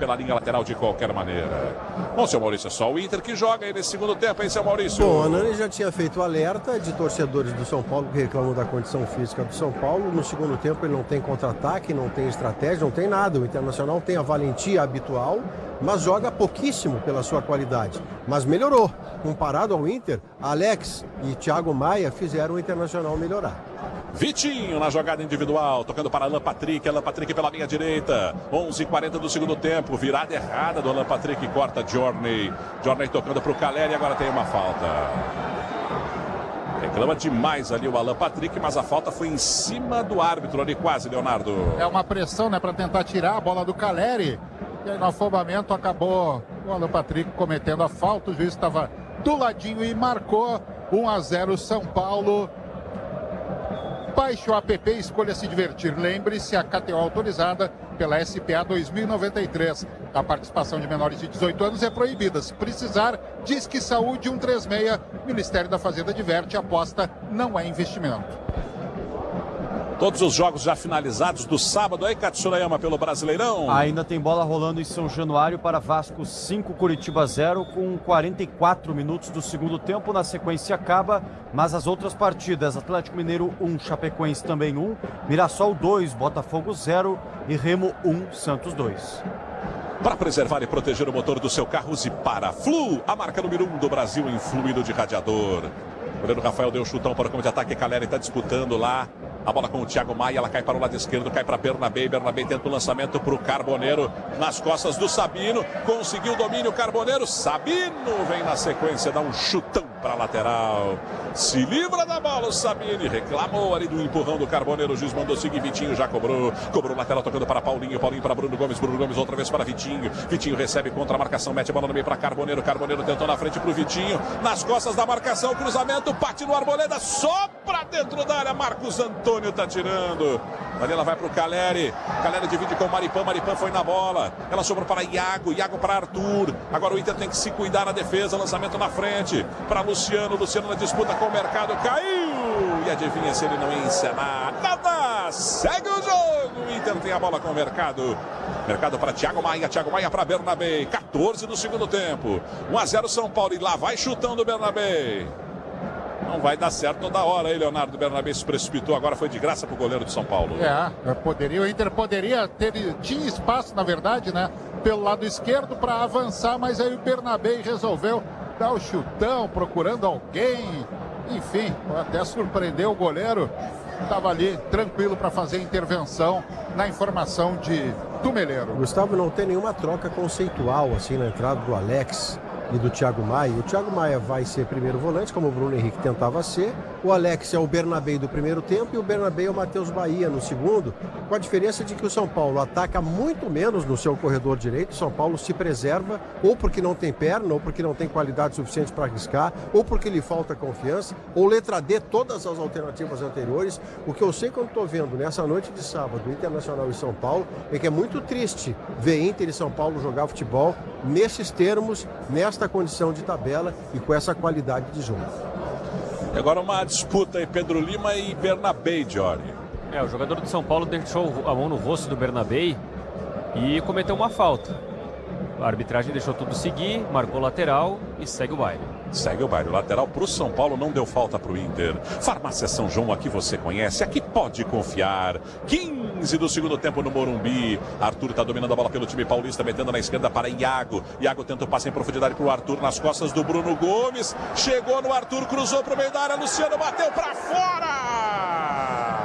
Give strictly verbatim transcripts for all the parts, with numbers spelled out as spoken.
pela linha lateral de qualquer maneira. Bom, seu Maurício, é só o Inter que joga aí nesse segundo tempo, hein, seu Maurício? Bom, a Nani já tinha feito o alerta de torcedores do São Paulo que reclamam da condição física do São Paulo. No segundo tempo ele não tem contra-ataque, não tem estratégia, não tem nada. O Internacional tem a valentia habitual, mas joga pouquíssimo pela sua qualidade. Mas melhorou. Comparado ao Inter, Alex e Thiago Maia fizeram o Internacional melhorar. Vitinho na jogada individual, tocando para Alan Patrick, Alan Patrick pela linha direita, onze e quarenta do segundo tempo, virada errada do Alan Patrick, corta Journey, Journey tocando para o Caleri, agora tem uma falta. Reclama demais ali o Alan Patrick, mas a falta foi em cima do árbitro ali quase, Leonardo. É uma pressão, né, para tentar tirar a bola do Caleri, e aí no afobamento acabou o Alan Patrick cometendo a falta, o juiz estava do ladinho e marcou. Um a zero São Paulo. Baixe o app, escolha se divertir. Lembre-se, a K T O autorizada pela S P A dois mil e noventa e três. A participação de menores de dezoito anos é proibida. Se precisar, Disque Saúde um três seis. Ministério da Fazenda diverte, aposta não é investimento. Todos os jogos já finalizados do sábado aí, Katsurayama, pelo Brasileirão. Ainda tem bola rolando em São Januário para Vasco cinco, Curitiba zero, com quarenta e quatro minutos do segundo tempo. Na sequência acaba, mas as outras partidas, Atlético Mineiro um, Chapecoense também um, Mirassol dois, Botafogo zero e Remo um, Santos dois. Para preservar e proteger o motor do seu carro, use para Flu, a marca número um do Brasil em fluido de radiador. O goleiro Rafael deu um chutão para o campo de ataque, Caleri está disputando lá. A bola com o Thiago Maia, ela cai para o lado esquerdo, cai para Bernabé. Bernabé tenta o lançamento para o Carboneiro nas costas do Sabino. Conseguiu o domínio, Carboneiro. Sabino vem na sequência, dá um chutão para a lateral. Se livra da bola o Sabino. Reclamou ali do empurrão do Carboneiro. O juiz mandou seguir, Vitinho já cobrou. Cobrou o lateral tocando para Paulinho. Paulinho para Bruno Gomes. Bruno Gomes outra vez para Vitinho. Vitinho recebe contra a marcação, mete a bola no meio para Carboneiro. Carboneiro tentou na frente para o Vitinho. Nas costas da marcação, cruzamento, bate no Arboleda, só para dentro da área. Marcos Antônio tá tirando. Ali ela vai para o Caleri. Caleri divide com o Maripã. Maripã foi na bola. Ela sobrou para Iago. Iago para Arthur. Agora o Inter tem que se cuidar na defesa. Lançamento na frente para Luciano. Luciano na disputa com o Mercado. Caiu. E adivinha se ele não ia encenar. Nada. Segue o jogo. O Inter tem a bola com o Mercado. Mercado para Thiago Maia. Thiago Maia para Bernabé. quatorze do segundo tempo. um a zero São Paulo. E lá vai chutando o Bernabé. Não vai dar certo toda hora aí, Leonardo. Bernabé se precipitou, agora foi de graça pro goleiro de São Paulo. É, poderia, o Inter poderia ter, tinha espaço, na verdade, né, pelo lado esquerdo para avançar, mas aí o Bernabé resolveu dar o chutão, procurando alguém, enfim, até surpreendeu o goleiro, estava ali tranquilo para fazer a intervenção na informação de Tumeleiro. Gustavo, não tem nenhuma troca conceitual assim na entrada do Alex e do Thiago Maia. O Thiago Maia vai ser primeiro volante, como o Bruno Henrique tentava ser. O Alex é o Bernabé do primeiro tempo e o Bernabé é o Matheus Bahia no segundo, com a diferença de que o São Paulo ataca muito menos no seu corredor direito. O São Paulo se preserva, ou porque não tem perna, ou porque não tem qualidade suficiente para arriscar, ou porque lhe falta confiança, ou letra D, todas as alternativas anteriores. O que eu sei quando estou vendo nessa noite de sábado, Internacional e São Paulo, é que é muito triste ver Inter e São Paulo jogar futebol nesses termos, nesta condição de tabela e com essa qualidade de jogo. E agora uma disputa aí, Pedro Lima e Bernabé, Jory. É, o jogador do São Paulo deixou a mão no rosto do Bernabé e cometeu uma falta. A arbitragem deixou tudo seguir, marcou lateral e segue o baile. Segue o baile. O lateral para o São Paulo, não deu falta para o Inter. Farmácia São João, aqui você conhece, aqui pode confiar. quinze do segundo tempo no Morumbi. Arthur está dominando a bola pelo time paulista, metendo na esquerda para Iago. Iago tenta o passe em profundidade para o Arthur, nas costas do Bruno Gomes. Chegou no Arthur, cruzou para o meio da área. Luciano bateu para fora.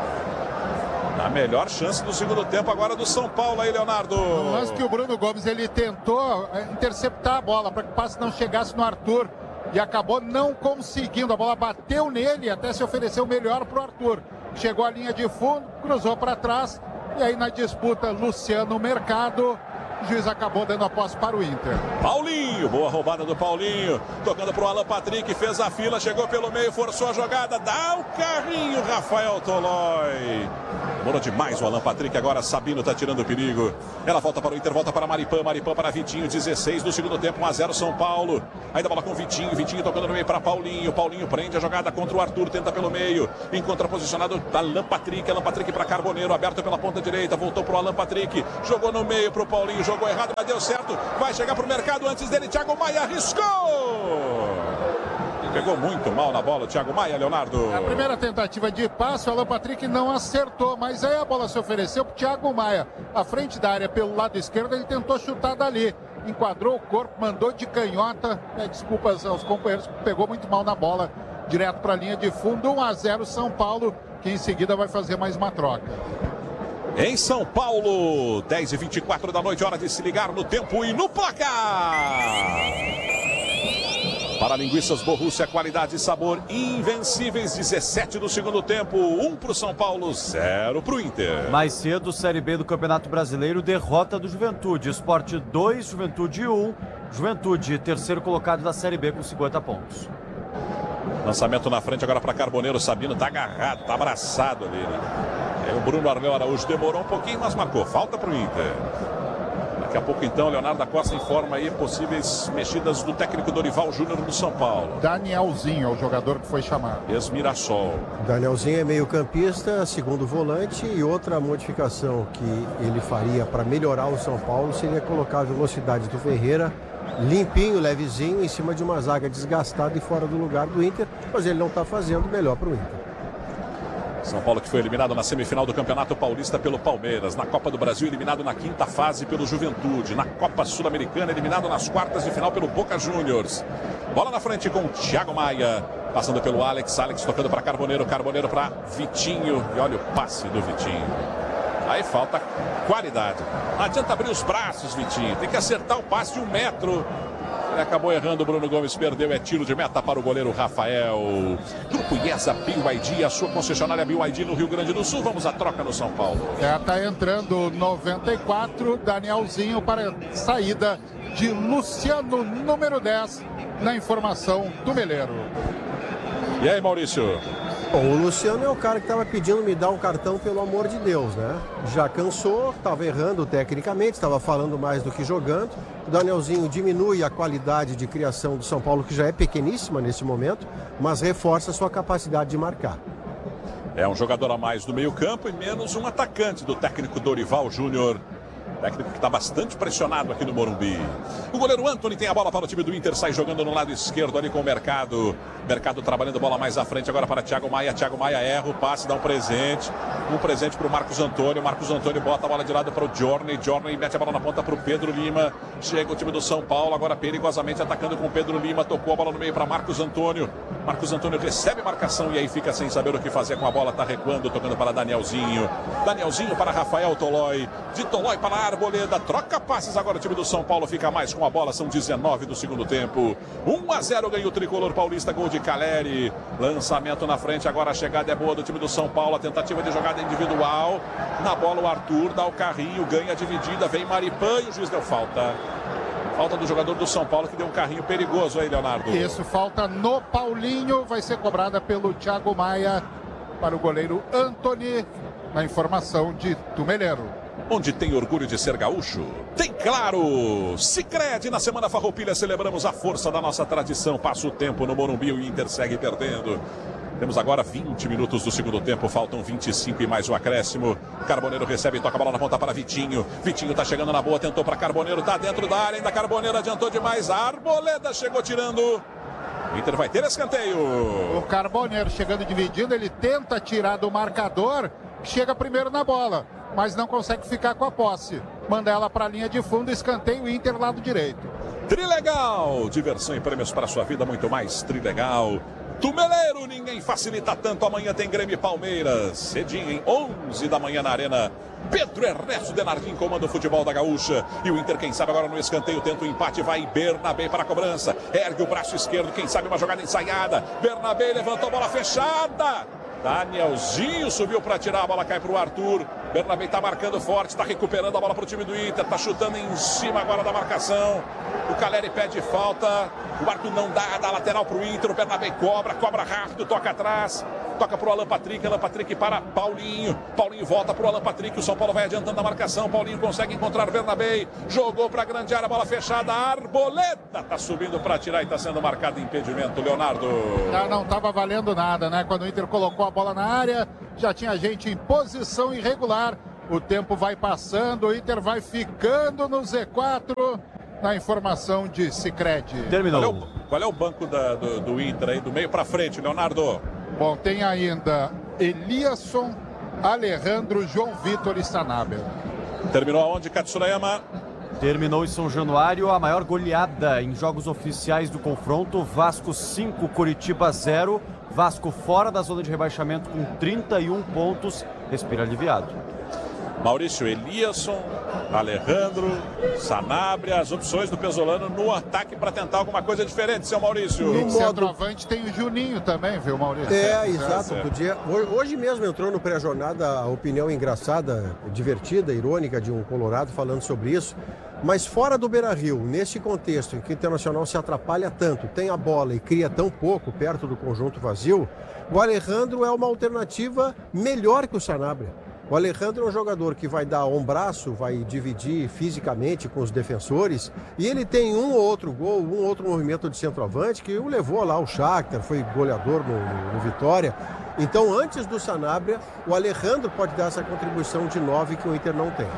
A melhor chance do segundo tempo agora do São Paulo aí, Leonardo. No lance que o Bruno Gomes ele tentou interceptar a bola para que o passe não chegasse no Arthur e acabou não conseguindo. A bola bateu nele, até se ofereceu melhor para o Arthur. Chegou à linha de fundo, cruzou para trás e aí na disputa Luciano Mercado. O juiz acabou dando a posse para o Inter. Paulinho, boa roubada do Paulinho. Tocando para o Alan Patrick, fez a fila, chegou pelo meio, forçou a jogada. Dá o carrinho, Rafael Tolói. Demorou demais o Alan Patrick, agora Sabino está tirando o perigo. Ela volta para o Inter, volta para Maripã, Maripã para Vitinho, dezesseis do segundo tempo, um a zero São Paulo. Ainda bola com Vitinho, Vitinho tocando no meio para Paulinho. Paulinho prende a jogada contra o Arthur, tenta pelo meio. Encontra posicionado Alan Patrick, Alan Patrick para Carboneiro, aberto pela ponta direita, voltou para o Alan Patrick, jogou no meio para o Paulinho, jogou errado, mas deu certo. Vai chegar para o mercado antes dele, Thiago Maia arriscou! Pegou muito mal na bola o Thiago Maia, Leonardo. A primeira tentativa de passe, o Alan Patrick não acertou, mas aí a bola se ofereceu para o Thiago Maia. À frente da área, pelo lado esquerdo, ele tentou chutar dali. Enquadrou o corpo, mandou de canhota. É, desculpas aos companheiros, pegou muito mal na bola. Direto para a linha de fundo, um a zero São Paulo, que em seguida vai fazer mais uma troca. Em São Paulo, dez e vinte e quatro da noite, hora de se ligar no tempo e no placar. Para Linguiças Borrússia, qualidade e sabor invencíveis, dezessete do segundo tempo, um para o São Paulo, zero para o Inter. Mais cedo, Série B do Campeonato Brasileiro, derrota do Juventude. Sport dois, Juventude um. Juventude, terceiro colocado da Série B com cinquenta pontos. Lançamento na frente agora para Carboneiro, Sabino está agarrado, está abraçado ali, né? Aí o Bruno Arleu Araújo demorou um pouquinho, mas marcou, falta para o Inter. Daqui a pouco, então, Leonardo da Costa informa aí possíveis mexidas do técnico Dorival Júnior do São Paulo. Danielzinho é o jogador que foi chamado. Ex-Mirassol. Danielzinho é meio campista, segundo volante, e outra modificação que ele faria para melhorar o São Paulo seria colocar a velocidade do Ferreira limpinho, levezinho, em cima de uma zaga desgastada e fora do lugar do Inter, mas ele não está fazendo, melhor para o Inter. São Paulo que foi eliminado na semifinal do Campeonato Paulista pelo Palmeiras, na Copa do Brasil eliminado na quinta fase pelo Juventude, na Copa Sul-Americana eliminado nas quartas de final pelo Boca Juniors. Bola na frente com o Thiago Maia, passando pelo Alex, Alex tocando para Carboneiro, Carboneiro para Vitinho, e olha o passe do Vitinho. Aí falta qualidade, não adianta abrir os braços, Vitinho, tem que acertar o passe de um metro. Ele acabou errando, o Bruno Gomes perdeu, é tiro de meta para o goleiro Rafael. Grupo IESA B Y D, a sua concessionária B Y D no Rio Grande do Sul. Vamos à troca no São Paulo. É, tá entrando noventa e quatro, Danielzinho para saída de Luciano, número dez, na informação do Meleiro. E aí, Maurício? Bom, o Luciano é o cara que estava pedindo me dar um cartão, pelo amor de Deus, né? Já cansou, estava errando tecnicamente, estava falando mais do que jogando. O Danielzinho diminui a qualidade de criação do São Paulo, que já é pequeníssima nesse momento, mas reforça a sua capacidade de marcar. É um jogador a mais do meio-campo e menos um atacante do técnico Dorival Júnior. Técnico que está bastante pressionado aqui no Morumbi. O goleiro Antony tem a bola para o time do Inter, sai jogando no lado esquerdo ali com o Mercado. Mercado trabalhando bola mais à frente agora para Thiago Maia. Thiago Maia erra o passe, dá um presente. Um presente para o Marcos Antônio. Marcos Antônio bota a bola de lado para o Journey. Journey mete a bola na ponta para o Pedro Lima. Chega o time do São Paulo, agora perigosamente atacando com o Pedro Lima. Tocou a bola no meio para Marcos Antônio. Marcos Antônio recebe marcação e aí fica sem saber o que fazer com a bola. Está recuando, tocando para Danielzinho. Danielzinho para Rafael Tolói. De Tolói para a Arboleda. Troca passes agora o time do São Paulo. Fica mais com a bola. São dezenove do segundo tempo. um a zero ganha o tricolor paulista. Gol de Caleri. Lançamento na frente. Agora a chegada é boa do time do São Paulo. A tentativa de jogada individual. Na bola o Arthur dá o carrinho. Ganha a dividida. Vem Maripã e o juiz deu falta. Falta do jogador do São Paulo que deu um carrinho perigoso aí, Leonardo. Isso, falta no Paulinho. Vai ser cobrada pelo Thiago Maia para o goleiro Antony. Na informação de Tumeleiro. Onde tem orgulho de ser gaúcho? Tem Claro! Sicredi, na Semana Farroupilha celebramos a força da nossa tradição. Passa o tempo no Morumbi, o Inter segue perdendo. Temos agora vinte minutos do segundo tempo, faltam vinte e cinco e mais o acréscimo. Carboneiro recebe e toca a bola na ponta para Vitinho. Vitinho tá chegando na boa, tentou para Carboneiro, tá dentro da área, ainda Carboneiro adiantou demais. A Arboleda chegou tirando. O Inter vai ter escanteio. O Carboneiro chegando dividindo, ele tenta tirar do marcador, chega primeiro na bola, mas não consegue ficar com a posse. Manda ela para a linha de fundo, escanteio, Inter lado direito. Trilegal, diversão e prêmios para a sua vida, muito mais Trilegal. Tumeleiro, ninguém facilita tanto. Amanhã tem Grêmio e Palmeiras, cedinho, em onze da manhã na Arena. Pedro Ernesto Denardim comanda o futebol da Gaúcha. E o Inter, quem sabe agora no escanteio, tenta o empate. Vai Bernabé para a cobrança. Ergue o braço esquerdo, quem sabe uma jogada ensaiada. Bernabé levantou a bola fechada. Danielzinho subiu para tirar, a bola cai para o Arthur. Bernabé tá marcando forte, tá recuperando a bola pro time do Inter, tá chutando em cima agora da marcação. O Caleri pede falta, o Arthur não dá, dá lateral pro Inter, o Bernabé cobra, cobra rápido, toca atrás, toca pro Alan Patrick, Alan Patrick para Paulinho, Paulinho volta pro Alan Patrick, o São Paulo vai adiantando a marcação, Paulinho consegue encontrar o Bernabé, jogou pra grande área, bola fechada, Arboleda tá subindo pra tirar e tá sendo marcado impedimento, Leonardo. Já não tava valendo nada, né? Quando o Inter colocou a bola na área, já tinha gente em posição irregular, o tempo vai passando, o Inter vai ficando no Z quatro, na informação de Sicredi. Terminou. Qual é o, qual é o banco da, do, do Inter aí, do meio pra frente, Leonardo? Bom, tem ainda Eliasson, Alejandro, João Vitor e Sanabria. Terminou aonde, Katsurayama? Terminou em São Januário a maior goleada em jogos oficiais do confronto. Vasco cinco, Coritiba zero. Vasco fora da zona de rebaixamento com trinta e um pontos. Respira aliviado. Maurício, Eliasson, Alejandro, Sanabria, as opções do Pesolano no ataque para tentar alguma coisa diferente, seu Maurício. No centroavante tem o Juninho também, viu, Maurício? É, exato. É, podia... Hoje mesmo entrou no pré-jornada a opinião engraçada, divertida, irônica de um colorado falando sobre isso. Mas fora do Beira-Rio, nesse contexto em que o Internacional se atrapalha tanto, tem a bola e cria tão pouco perto do conjunto vazio, o Alejandro é uma alternativa melhor que o Sanabria. O Alejandro é um jogador que vai dar um braço, vai dividir fisicamente com os defensores, e ele tem um ou outro gol, um ou outro movimento de centroavante que o levou lá ao Shakhtar, foi goleador no, no, no Vitória. Então, antes do Sanabria, o Alejandro pode dar essa contribuição de nove que o Inter não tem.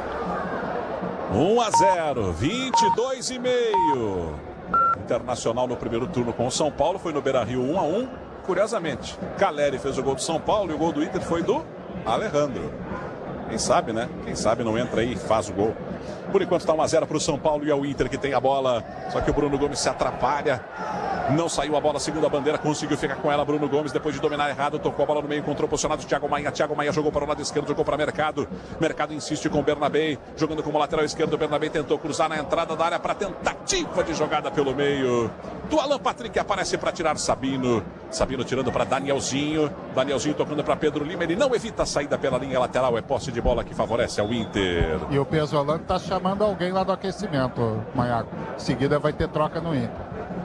um a zero, vinte e dois e meio. Internacional no primeiro turno com o São Paulo, foi no Beira-Rio um a um. Curiosamente, Caleri fez o gol do São Paulo e o gol do Inter foi do Alejandro. Quem sabe, né? Quem sabe não entra aí e faz o gol. Por enquanto está um a zero para o São Paulo e é o Inter que tem a bola. Só que o Bruno Gomes se atrapalha. Não saiu a bola, segunda bandeira, conseguiu ficar com ela. Bruno Gomes, depois de dominar errado, tocou a bola no meio, encontrou posicionado o Thiago Maia. Thiago Maia jogou para o lado esquerdo, jogou para Mercado. Mercado insiste com o Bernabé, jogando como lateral esquerdo. O Bernabé tentou cruzar na entrada da área para tentativa de jogada pelo meio. Do Alan Patrick aparece para tirar Sabino. Sabino tirando para Danielzinho. Danielzinho tocando para Pedro Lima. Ele não evita a saída pela linha lateral. É posse de bola que favorece ao Inter. E o Pesolano está chamando alguém lá do aquecimento, Maiaco. Em seguida vai ter troca no Inter.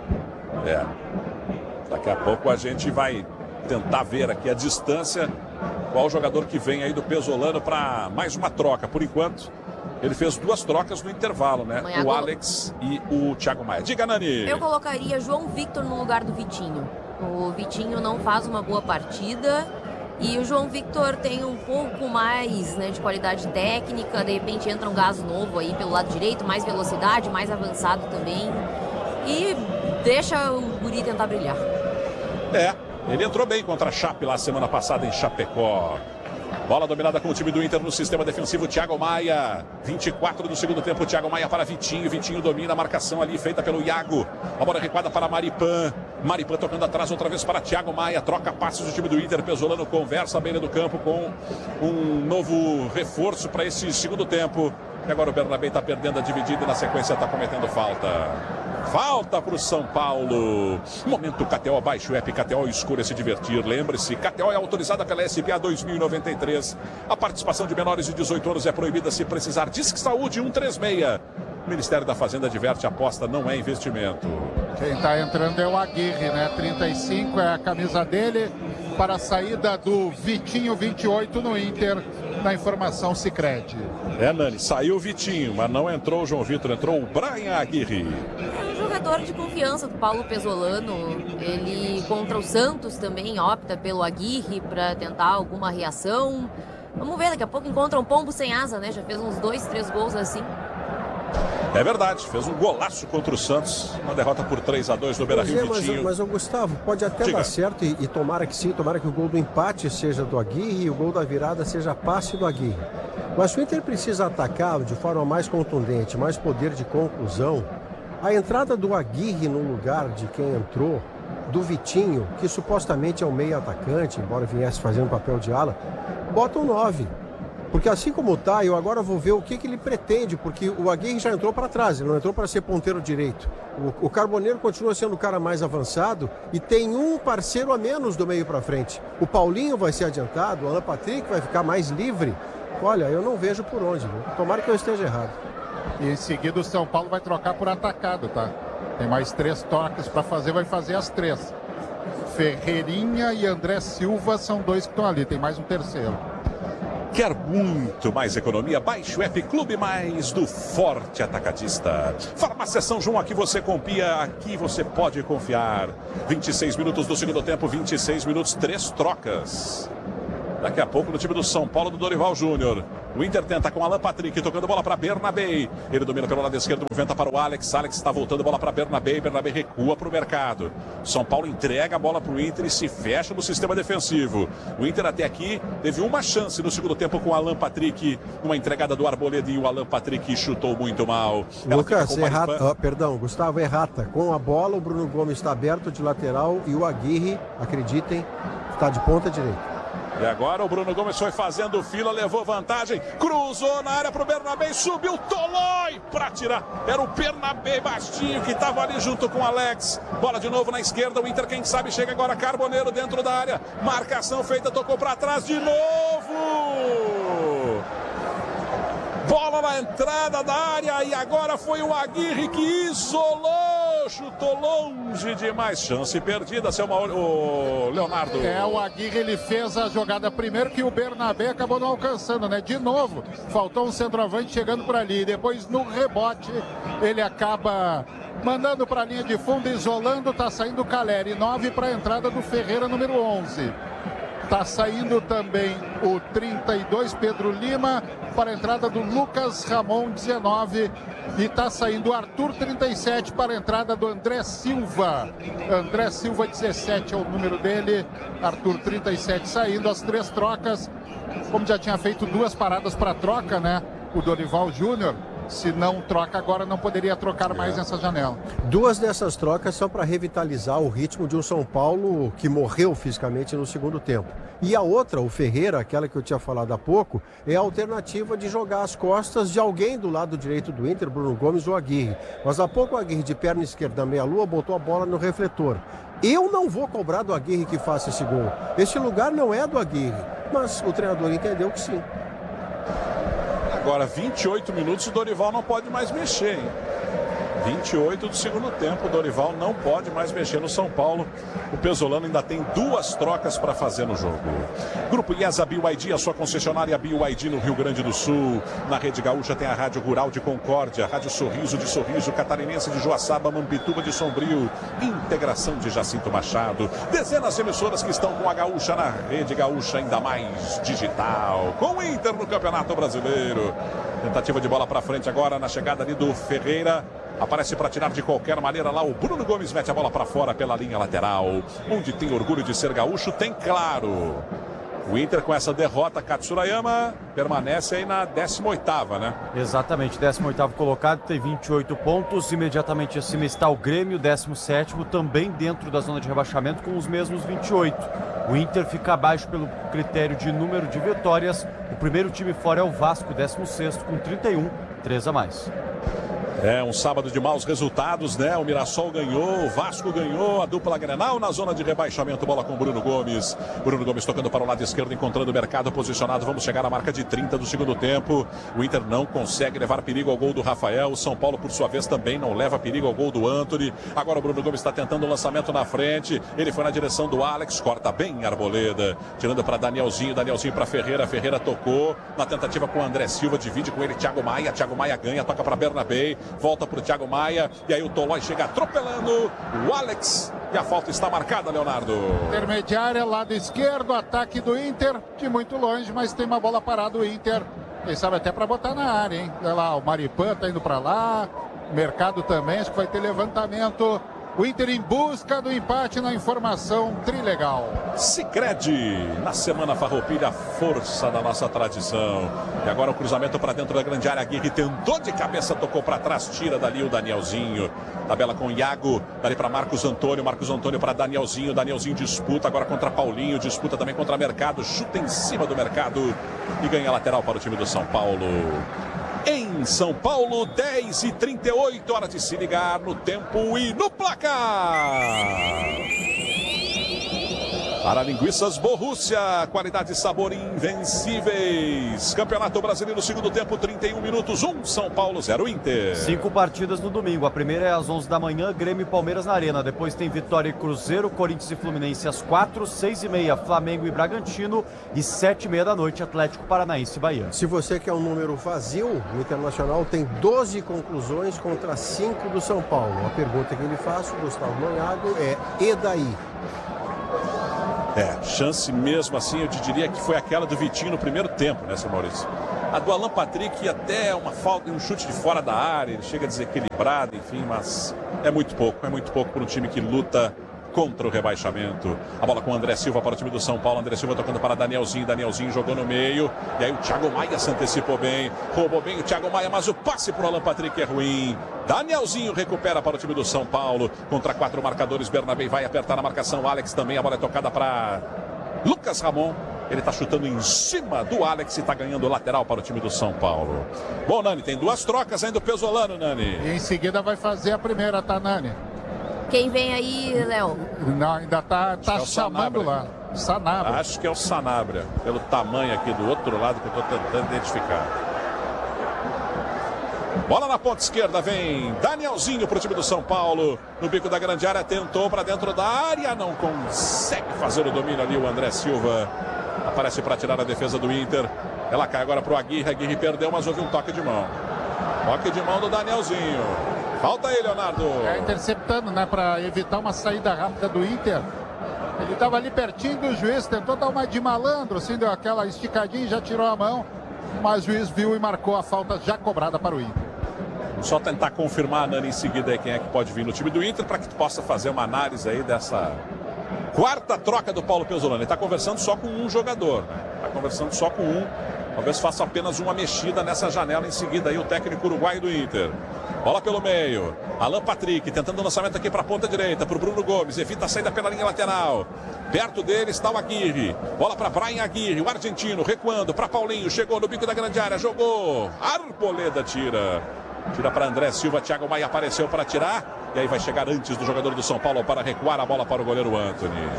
É. Daqui a pouco a gente vai tentar ver aqui a distância. Qual jogador que vem aí do Pesolano para mais uma troca. Por enquanto, ele fez duas trocas no intervalo, né? Amanhã o Alex e o Thiago Maia. Diga, Nani. Eu colocaria João Victor no lugar do Vitinho. O Vitinho não faz uma boa partida e o João Victor tem um pouco mais, né, de qualidade técnica. De repente entra um gás novo aí pelo lado direito, mais velocidade, mais avançado também. E deixa o guri tentar brilhar. É, ele entrou bem contra a Chape lá semana passada em Chapecó. Bola dominada com o time do Inter no sistema defensivo, Thiago Maia. vinte e quatro do segundo tempo, Thiago Maia para Vitinho. Vitinho domina a marcação ali feita pelo Iago. A bola recuada para Maripan. Maripan tocando atrás outra vez para Thiago Maia. Troca passes do time do Inter. Pesolano conversa à beira do campo com um novo reforço para esse segundo tempo. E agora o Bernabé está perdendo a dividida e na sequência está cometendo falta. Falta para o São Paulo. Momento K T O, baixe o app K T O, escolha se divertir. Lembre-se, K T O é autorizada pela S P A dois mil e noventa e três. A participação de menores de dezoito anos é proibida se precisar. Disque Saúde cento e trinta e seis. O Ministério da Fazenda adverte, aposta não é investimento. Quem está entrando é o Aguirre, né? trinta e cinco é a camisa dele para a saída do Vitinho, vinte e oito no Inter, na informação Sicredi. É, Nani, saiu o Vitinho, mas não entrou o João Vitor, entrou o Brian Aguirre. É um jogador de confiança do Paulo Pesolano. Ele contra o Santos também opta pelo Aguirre para tentar alguma reação. Vamos ver, daqui a pouco encontra um pombo sem asa, né? Já fez uns dois, três gols assim. É verdade, fez um golaço contra o Santos, uma derrota por três a dois no Beira-Rio. É, mas, mas o Gustavo, pode até Diga. dar certo e, e tomara que sim, tomara que o gol do empate seja do Aguirre e o gol da virada seja passe do Aguirre. Mas o Inter precisa atacar de forma mais contundente, mais poder de conclusão. A entrada do Aguirre no lugar de quem entrou, do Vitinho, que supostamente é o meio atacante, embora viesse fazendo papel de ala, bota um nove. Porque assim como tá, eu agora vou ver o que, que ele pretende, porque o Aguirre já entrou para trás, ele não entrou para ser ponteiro direito. O, o Carboneiro continua sendo o cara mais avançado e tem um parceiro a menos do meio para frente. O Paulinho vai ser adiantado, o Alan Patrick vai ficar mais livre. Olha, eu não vejo por onde, viu? Tomara que eu esteja errado. E em seguida o São Paulo vai trocar por atacado, tá? Tem mais três trocas para fazer, vai fazer as três. Ferreirinha e André Silva são dois que estão ali, tem mais um terceiro. Quer muito mais economia? Baixe o app Clube Mais do Forte Atacadista. Farmácia São João, aqui você confia, aqui você pode confiar. vinte e seis minutos do segundo tempo, vinte e seis minutos, três trocas. Daqui a pouco no time do São Paulo, do Dorival Júnior. O Inter tenta com Alan Patrick, tocando bola para Bernabé. Ele domina pelo lado esquerdo, movimenta para o Alex. Alex está voltando, bola para Bernabé. Bernabé recua para o mercado. São Paulo entrega a bola para o Inter e se fecha no sistema defensivo. O Inter até aqui teve uma chance no segundo tempo com o Alan Patrick. Uma entregada do Arboleda e o Alan Patrick chutou muito mal. Lucas, errata, oh, perdão, Gustavo, errata. Com a bola, o Bruno Gomes está aberto de lateral e o Aguirre, acreditem, está de ponta direita. E agora o Bruno Gomes foi fazendo fila, levou vantagem, cruzou na área para o Bernabé, subiu Tolói para tirar. Era o Bernabé Bastinho que estava ali junto com o Alex. Bola de novo na esquerda, o Inter quem sabe chega agora, Carboneiro dentro da área. Marcação feita, tocou para trás de novo. Bola na entrada da área e agora foi o Aguirre que isolou, chutou longe demais. Chance perdida, seu Mauro, o Leonardo. É, o Aguirre ele fez a jogada primeiro que o Bernabé acabou não alcançando, né? De novo, faltou um centroavante chegando para ali. Depois no rebote ele acaba mandando para a linha de fundo, isolando, tá saindo o Caleri. nove para a entrada do Ferreira, número onze. Tá saindo também o trinta e dois, Pedro Lima, para a entrada do Lucas Ramon, dezenove. E tá saindo o Arthur, trinta e sete, para a entrada do André Silva. André Silva, dezessete é o número dele. Arthur, trinta e sete, saindo. As três trocas, como já tinha feito duas paradas para troca, né? O Dorival Júnior. Se não troca agora, não poderia trocar mais nessa janela. Duas dessas trocas são para revitalizar o ritmo de um São Paulo que morreu fisicamente no segundo tempo. E a outra, o Ferreira, aquela que eu tinha falado há pouco, é a alternativa de jogar as costas de alguém do lado direito do Inter, Bruno Gomes ou Aguirre. Mas há pouco o Aguirre, de perna esquerda, meia-lua, botou a bola no refletor. Eu não vou cobrar do Aguirre que faça esse gol. Este lugar não é do Aguirre, mas o treinador entendeu que sim. Agora, vinte e oito minutos, o Dorival não pode mais mexer, hein? vinte e oito do segundo tempo, o Dorival não pode mais mexer no São Paulo. O Pesolano ainda tem duas trocas para fazer no jogo. Grupo IESA B Y D, a sua concessionária B Y D no Rio Grande do Sul. Na Rede Gaúcha tem a Rádio Rural de Concórdia, Rádio Sorriso de Sorriso, Catarinense de Joaçaba, Mampituba de Sombrio, Integração de Jacinto Machado. Dezenas de emissoras que estão com a Gaúcha na Rede Gaúcha, ainda mais digital. Com o Inter no Campeonato Brasileiro. Tentativa de bola para frente agora na chegada ali do Ferreira. Aparece para tirar de qualquer maneira lá o Bruno Gomes, mete a bola para fora pela linha lateral. Onde tem orgulho de ser gaúcho, tem claro. O Inter com essa derrota, Katsurayama, permanece aí na décima oitava, né? Exatamente, décimo oitavo colocado, tem vinte e oito pontos. Imediatamente acima está o Grêmio, décimo sétimo, também dentro da zona de rebaixamento com os mesmos vinte e oito. O Inter fica abaixo pelo critério de número de vitórias. O primeiro time fora é o Vasco, décimo sexto, com trinta e um, três a mais. É um sábado de maus resultados, né? O Mirassol ganhou, o Vasco ganhou, a dupla Grenal na zona de rebaixamento, bola com Bruno Gomes. Bruno Gomes tocando para o lado esquerdo, encontrando o mercado posicionado. Vamos chegar à marca de trinta do segundo tempo. O Inter não consegue levar perigo ao gol do Rafael. O São Paulo, por sua vez, também não leva perigo ao gol do Antony. Agora o Bruno Gomes está tentando o lançamento na frente. Ele foi na direção do Alex, corta bem Arboleda. Tirando para Danielzinho, Danielzinho para Ferreira. Ferreira tocou na tentativa com o André Silva, divide com ele Thiago Maia. Thiago Maia ganha, toca para Bernabé. Volta para o Thiago Maia. E aí o Tolói chega atropelando o Alex. E a falta está marcada, Leonardo. Intermediária, lado esquerdo, ataque do Inter. De muito longe, mas tem uma bola parada o Inter. Quem sabe até para botar na área, hein? Olha lá, o Maripan tá indo para lá. O mercado também, acho que vai ter levantamento. O Inter em busca do empate na informação Trilegal. Sicredi, na Semana Farroupilha, força da nossa tradição. E agora o cruzamento para dentro da grande área. Aguirre tentou de cabeça, tocou para trás, tira dali o Danielzinho. Tabela com o Iago, dali para Marcos Antônio. Marcos Antônio para Danielzinho. Danielzinho disputa agora contra Paulinho, disputa também contra Mercado. Chuta em cima do Mercado e ganha lateral para o time do São Paulo. Em São Paulo, dez e trinta e oito, hora de se ligar no tempo e no placar. Para Linguiças Borrússia, qualidade e sabor invencíveis. Campeonato Brasileiro, segundo tempo, trinta e um minutos, um São Paulo, zero Inter. Cinco partidas no domingo. A primeira é às onze da manhã, Grêmio e Palmeiras na Arena. Depois tem Vitória e Cruzeiro, Corinthians e Fluminense às quatro, seis e meia, Flamengo e Bragantino e sete e meia da noite, Atlético Paranaense e Bahia. Se você quer um número vazio, o Internacional tem doze conclusões contra cinco do São Paulo. A pergunta que ele faz, o Gustavo Manhago, é: e daí? É, chance mesmo assim, eu te diria que foi aquela do Vitinho no primeiro tempo, né, seu Maurício? A do Alan Patrick até uma falta, um chute de fora da área, ele chega desequilibrado, enfim, mas é muito pouco, é muito pouco para um time que luta contra o rebaixamento. A bola com o André Silva para o time do São Paulo. André Silva tocando para Danielzinho. Danielzinho jogou no meio. E aí o Thiago Maia se antecipou bem. Roubou bem o Thiago Maia, mas o passe para o Alan Patrick é ruim. Danielzinho recupera para o time do São Paulo. Contra quatro marcadores, Bernabé vai apertar na marcação. Alex também. A bola é tocada para Lucas Ramon. Ele está chutando em cima do Alex e está ganhando o lateral para o time do São Paulo. Bom, Nani, tem duas trocas ainda o Pesolano, Nani. E em seguida vai fazer a primeira, tá, Nani? Quem vem aí, Léo? Não, ainda tá, tá é chamando lá. Sanabria. Acho que é o Sanabria, pelo tamanho aqui do outro lado que eu estou tentando identificar. Bola na ponta esquerda, vem Danielzinho para o time do São Paulo. No bico da grande área, tentou para dentro da área, não consegue fazer o domínio ali o André Silva. Aparece para tirar a defesa do Inter. Ela cai agora para o Aguirre. Aguirre perdeu, mas houve um toque de mão. Toque de mão do Danielzinho. Falta aí, Leonardo. É, interceptando, né, para evitar uma saída rápida do Inter. Ele estava ali pertinho do juiz, tentou dar uma de malandro, assim, deu aquela esticadinha e já tirou a mão. Mas o juiz viu e marcou a falta já cobrada para o Inter. Vamos só tentar confirmar, Nani, em seguida aí quem é que pode vir no time do Inter, para que tu possa fazer uma análise aí dessa quarta troca do Paulo Pesolano. Ele está conversando só com um jogador, né? Está conversando só com um. Talvez faça apenas uma mexida nessa janela em seguida aí o técnico uruguaio do Inter. Bola pelo meio. Alan Patrick tentando o lançamento aqui para a ponta direita, para o Bruno Gomes. Evita a saída pela linha lateral. Perto dele está o Aguirre. Bola para Brian Aguirre, o argentino, recuando para Paulinho. Chegou no bico da grande área, jogou. Arboleda tira. Tira para André Silva. Thiago Maia apareceu para tirar. E aí vai chegar antes do jogador do São Paulo para recuar a bola para o goleiro Anthony.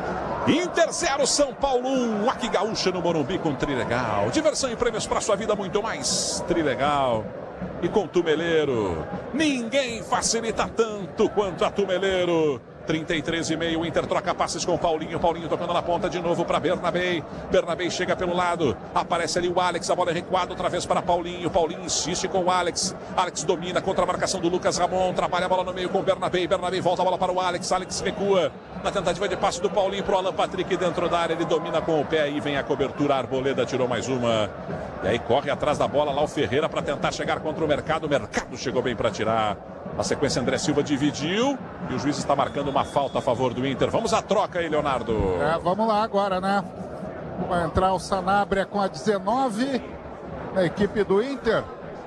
Inter zero, São Paulo um. Aqui Gaúcha no Morumbi com Trilegal. Diversão e prêmios para sua vida muito mais. Trilegal. E com Tumeleiro, ninguém facilita tanto quanto a Tumeleiro. trinta e três e meio, o Inter troca passes com o Paulinho. Paulinho tocando na ponta de novo para Bernabé. Bernabé chega pelo lado. Aparece ali o Alex. A bola é recuada outra vez para Paulinho. Paulinho insiste com o Alex. Alex domina contra a marcação do Lucas Ramon. Trabalha a bola no meio com o Bernabé. Bernabé volta a bola para o Alex. Alex recua na tentativa de passe do Paulinho para o Alan Patrick dentro da área. Ele domina com o pé. Aí vem a cobertura. A Arboleda tirou mais uma. E aí corre atrás da bola lá o Ferreira para tentar chegar contra o Mercado. O Mercado chegou bem para tirar. A sequência, André Silva dividiu e o juiz está marcando uma falta a favor do Inter. Vamos à troca aí, Leonardo. É, vamos lá agora, né? Vai entrar o Sanabria com a dezenove, na equipe do Inter.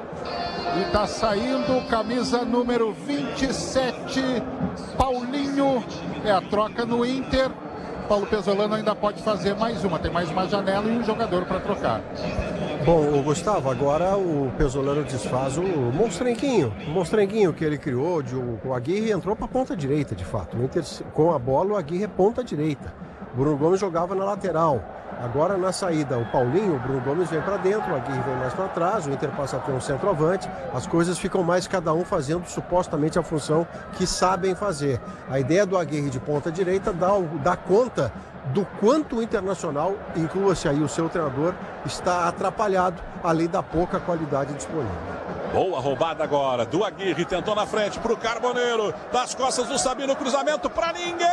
E está saindo camisa número vinte e sete, Paulinho. É a troca no Inter. Paulo Pesolano ainda pode fazer mais uma. Tem mais uma janela e um jogador para trocar. Bom, o Gustavo, agora o Pesolano desfaz o monstrenguinho. O monstrenguinho que ele criou, de, o Aguirre entrou para a ponta direita, de fato. O Inter, com a bola, o Aguirre é ponta direita. O Bruno Gomes jogava na lateral. Agora na saída, o Paulinho, o Bruno Gomes vem para dentro, o Aguirre vem mais para trás, o Inter passa a ter um centroavante. As coisas ficam mais cada um fazendo supostamente a função que sabem fazer. A ideia do Aguirre de ponta direita dá, dá conta do quanto o Internacional, inclua-se aí o seu treinador, está atrapalhado, além da pouca qualidade disponível. Boa roubada agora do Aguirre, tentou na frente para o Carboneiro, das costas do Sabino, cruzamento para ninguém!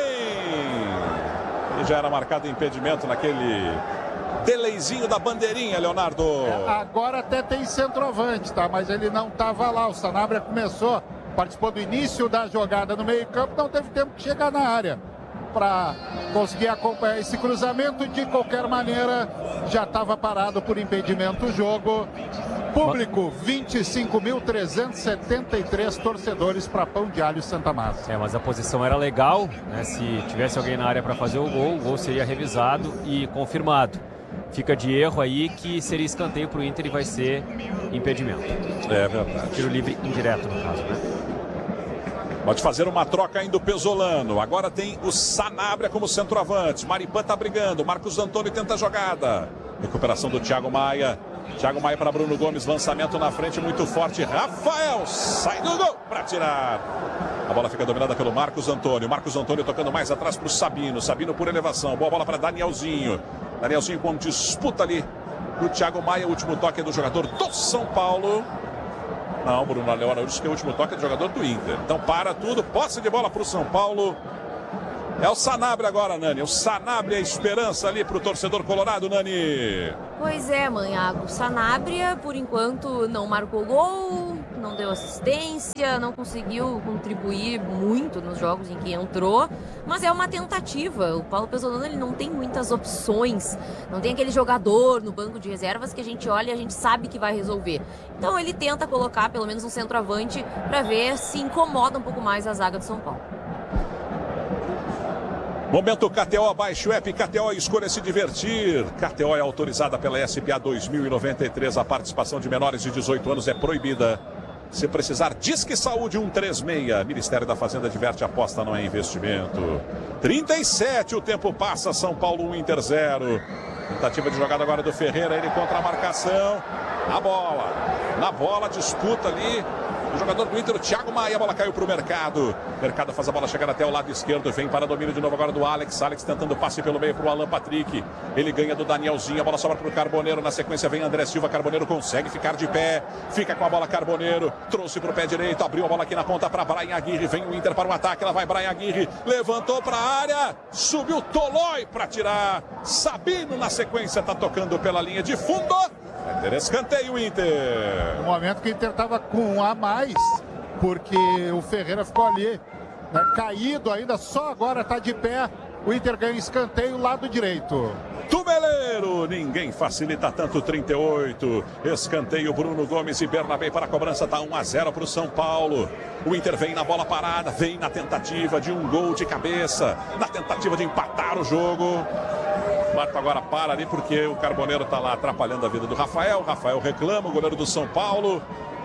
E já era marcado impedimento naquele delayzinho da bandeirinha, Leonardo. É, agora até tem centroavante, tá? Mas ele não estava lá, o Sanabria começou, participou do início da jogada no meio campo, não teve tempo de chegar na área para conseguir acompanhar esse cruzamento. De qualquer maneira, já estava parado por impedimento o jogo. Público, vinte e cinco mil trezentos e setenta e três torcedores para Pão de Alho Santa Massa. É, mas a posição era legal, né? Se tivesse alguém na área para fazer o gol, o gol seria revisado e confirmado. Fica de erro aí que seria escanteio para o Inter e vai ser impedimento. É verdade. Tiro livre indireto, no caso, né? Pode fazer uma troca ainda o Pesolano. Agora tem o Sanabria como centroavante. Maripan tá brigando. Marcos Antônio tenta a jogada. Recuperação do Thiago Maia. Thiago Maia para Bruno Gomes. Lançamento na frente muito forte. Rafael sai do gol para tirar. A bola fica dominada pelo Marcos Antônio. Marcos Antônio tocando mais atrás para o Sabino. Sabino por elevação. Boa bola para Danielzinho. Danielzinho com disputa ali do Thiago Maia. O último toque é do jogador do São Paulo. Não, Bruno Leão Araújo, que é o último toque é do jogador do Inter. Então para tudo, posse de bola para o São Paulo. É o Sanabria agora, Nani. O Sanabria, a esperança ali para o torcedor colorado, Nani. Pois é, Manhago. Sanabria, por enquanto, não marcou gol, não deu assistência, não conseguiu contribuir muito nos jogos em que entrou, mas é uma tentativa. O Paulo Pesolano, ele não tem muitas opções, não tem aquele jogador no banco de reservas que a gente olha e a gente sabe que vai resolver. Então ele tenta colocar pelo menos um centroavante para ver se incomoda um pouco mais a zaga do São Paulo. Momento K T O, abaixo o app K T O, escolha se divertir. K T O é autorizada pela S P A dois mil e noventa e três. A participação de menores de dezoito anos é proibida. Se precisar, Disque Saúde um três seis. Ministério da Fazenda diverte, aposta não é investimento. trinta e sete, o tempo passa. São Paulo um, Inter zero. Tentativa de jogada agora do Ferreira, ele contra a marcação. Na bola, na bola, disputa ali. O jogador do Inter, o Thiago Maia, a bola caiu para o Mercado. Mercado faz a bola chegar até o lado esquerdo. Vem para domínio de novo agora do Alex. Alex tentando passe pelo meio para o Alan Patrick. Ele ganha do Danielzinho. A bola sobra para o Carboneiro. Na sequência vem André Silva. Carboneiro consegue ficar de pé. Fica com a bola Carboneiro. Trouxe para o pé direito. Abriu a bola aqui na ponta para Brian Aguirre. Vem o Inter para o ataque. Ela vai Brian Aguirre. Levantou para a área. Subiu Tolói para tirar. Sabino na sequência está tocando pela linha de fundo. Vai ter escanteio o Inter. No momento que o Inter estava com um a mais, porque o Ferreira ficou ali, né, caído ainda, só agora está de pé. O Inter ganha escanteio, lado direito. Tubeleiro, ninguém facilita tanto. Trinta e oito, escanteio Bruno Gomes e Bernabé para a cobrança, tá um a zero para o São Paulo. O Inter vem na bola parada, vem na tentativa de um gol de cabeça, na tentativa de empatar o jogo. Marco agora para ali porque o Carboneiro está lá atrapalhando a vida do Rafael. O Rafael reclama, o goleiro do São Paulo.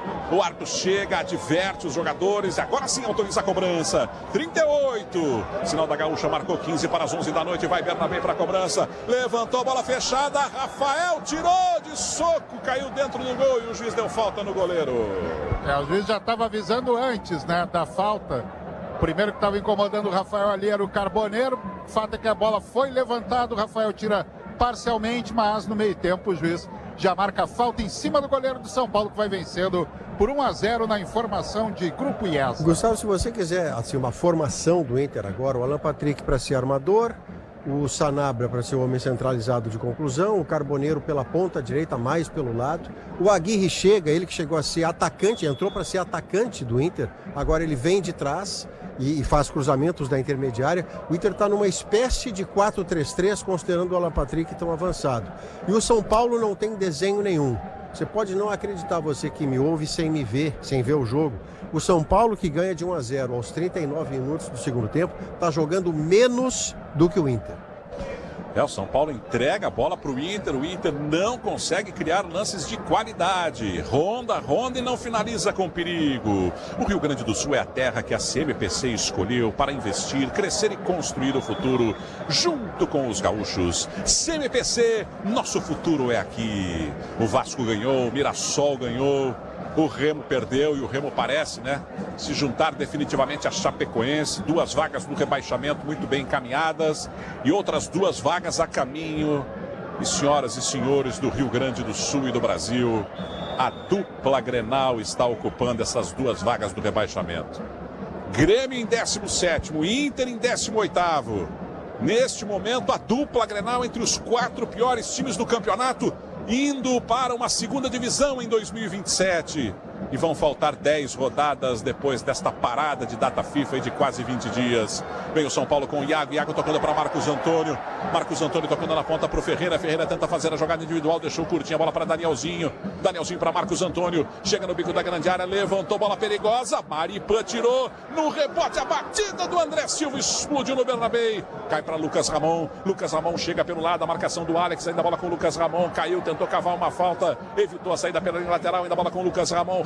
O árbitro chega, adverte os jogadores e agora sim autoriza a cobrança. trinta e oito. Sinal da Gaúcha marcou quinze para as onze da noite. Vai Bernabé para a cobrança. Levantou a bola fechada. Rafael tirou de soco. Caiu dentro do gol e o juiz deu falta no goleiro. É, o juiz já estava avisando antes, né, da falta. O primeiro que estava incomodando o Rafael ali era o Carboneiro. O fato é que a bola foi levantada. O Rafael tira parcialmente, mas no meio tempo o juiz já marca a falta em cima do goleiro do São Paulo, que vai vencendo por um a zero na informação de Grupo I E S A. Gustavo, se você quiser assim, uma formação do Inter agora, o Alan Patrick para ser armador, o Sanabria para ser o homem centralizado de conclusão, o Carboneiro pela ponta direita, mais pelo lado. O Aguirre chega, ele que chegou a ser atacante, entrou para ser atacante do Inter, agora ele vem de trás e faz cruzamentos da intermediária. O Inter está numa espécie de quatro três três, considerando o Alan Patrick tão avançado. E o São Paulo não tem desenho nenhum. Você pode não acreditar, você que me ouve sem me ver, sem ver o jogo. O São Paulo, que ganha de um a zero aos trinta e nove minutos do segundo tempo, está jogando menos do que o Inter. É, o São Paulo entrega a bola para o Inter, o Inter não consegue criar lances de qualidade. Ronda, ronda e não finaliza com perigo. O Rio Grande do Sul é a terra que a C M P C escolheu para investir, crescer e construir o futuro junto com os gaúchos. C M P C, nosso futuro é aqui. O Vasco ganhou, o Mirassol ganhou. O Remo perdeu e o Remo parece, né, se juntar definitivamente a Chapecoense. Duas vagas no rebaixamento muito bem encaminhadas e outras duas vagas a caminho. E senhoras e senhores do Rio Grande do Sul e do Brasil, a dupla Grenal está ocupando essas duas vagas do rebaixamento. Grêmio em décimo sétimo, Inter em décimo oitavo. Neste momento, a dupla Grenal entre os quatro piores times do campeonato, indo para uma segunda divisão em dois mil e vinte e sete. E vão faltar dez rodadas depois desta parada de data FIFA de quase vinte dias. Vem o São Paulo com o Iago, Iago tocando para Marcos Antônio. Marcos Antônio tocando na ponta para o Ferreira. Ferreira tenta fazer a jogada individual, deixou curtinha a bola para Danielzinho. Danielzinho para Marcos Antônio. Chega no bico da grande área, levantou bola perigosa. Maripan tirou no rebote, a batida do André Silva explodiu no Bernabé. Cai para Lucas Ramon. Lucas Ramon chega pelo lado, a marcação do Alex. Ainda a bola com o Lucas Ramon. Caiu, tentou cavar uma falta, evitou a saída pela linha lateral. Ainda a bola com o Lucas Ramon.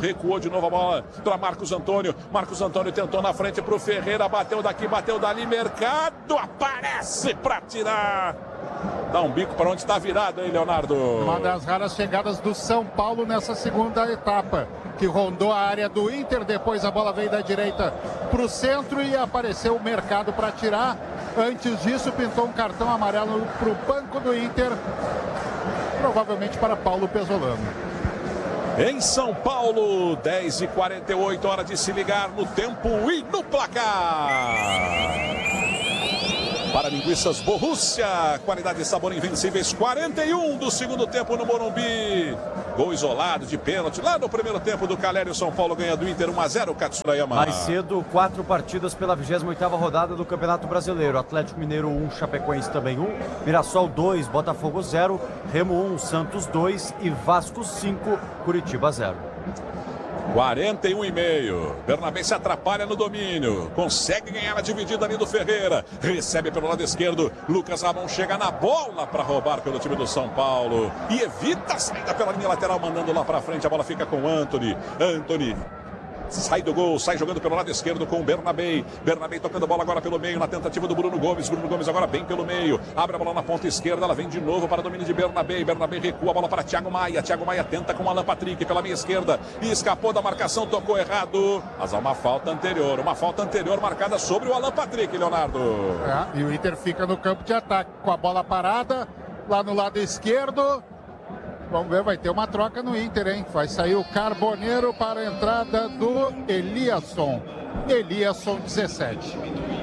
recuou de novo a bola para Marcos Antônio. Marcos Antônio tentou na frente para o Ferreira, bateu daqui, bateu dali. Mercado aparece para tirar. Dá um bico para onde está virado, hein, Leonardo? Uma das raras chegadas do São Paulo nessa segunda etapa, que rondou a área do Inter, depois a bola veio da direita para o centro e apareceu o Mercado para tirar. Antes disso, pintou um cartão amarelo para o banco do Inter, provavelmente para Paulo Pesolano. Em São Paulo, dez e quarenta e oito, hora de se ligar no tempo e no placar. Para Linguiças Borussia, qualidade e sabor invencíveis, quarenta e um do segundo tempo no Morumbi. Gol isolado de pênalti lá no primeiro tempo do Calério. São Paulo ganha do Inter um a zero, Katsurayama. Mais cedo, quatro partidas pela vigésima oitava rodada do Campeonato Brasileiro. Atlético Mineiro um, Chapecoense também um, Mirassol dois, Botafogo zero, Remo um, Santos dois e Vasco cinco, Curitiba zero. quarenta e um e meio. Bernabé se atrapalha no domínio. Consegue ganhar a dividida ali do Ferreira. Recebe pelo lado esquerdo. Lucas Ramon chega na bola para roubar pelo time do São Paulo. E evita a saída pela linha lateral, mandando lá para frente. A bola fica com Antony. Antony sai do gol, sai jogando pelo lado esquerdo com o Bernabé. Bernabé tocando a bola agora pelo meio na tentativa do Bruno Gomes. Bruno Gomes agora bem pelo meio. Abre a bola na ponta esquerda, ela vem de novo para o domínio de Bernabé. Bernabé recua a bola para Thiago Maia. Thiago Maia tenta com Alan Patrick pela meia esquerda e escapou da marcação, tocou errado. Mas há uma falta anterior, uma falta anterior marcada sobre o Alan Patrick, Leonardo. É, e o Inter fica no campo de ataque com a bola parada lá no lado esquerdo. Vamos ver, vai ter uma troca no Inter, hein? Vai sair o Carboneiro para a entrada do Eliasson. Eliasson, dezessete.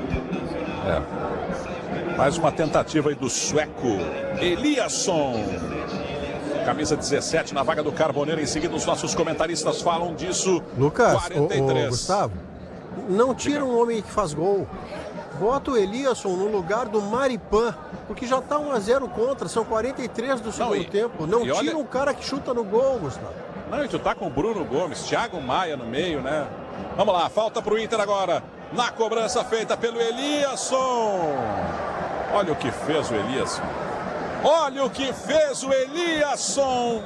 É. Mais uma tentativa aí do sueco Eliasson. Camisa dezessete na vaga do Carboneiro. Em seguida, os nossos comentaristas falam disso. Lucas, quarenta e três. O, o Gustavo, não tira um homem que faz gol. Bota o Eliasson no lugar do Maripan, porque já está um a zero contra, são quarenta e três do segundo não, e, tempo. Não tira olha... um cara que chuta no gol, Gustavo. Não, e tu tá com o Bruno Gomes, Thiago Maia no meio, né? Vamos lá, falta pro Inter agora. Na cobrança feita pelo Eliasson. Olha o que fez o Eliasson. Olha o que fez o Eliasson.